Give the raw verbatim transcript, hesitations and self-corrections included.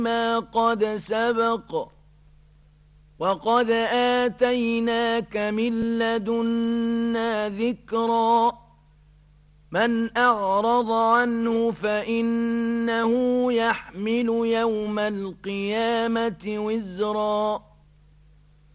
ما قد سبق وقد آتيناك من لدنا ذكرا من أعرض عنه فإنه يحمل يوم القيامة وزرا